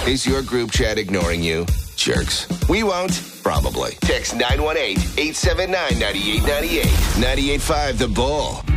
Is your group chat ignoring you? Jerks. We won't. Probably. Text 918-879-9898. 98.5 The Bull.